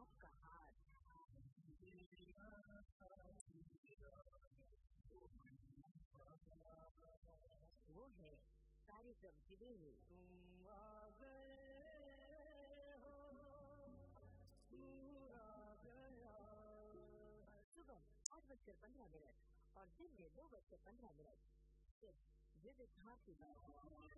आपका हाथ। वो है कार्यक्रम की देवी। तुम आ गए हो, तू आ गया। सुबह 8:15 और दिन में 2:15 सिर्फ विविध भारती।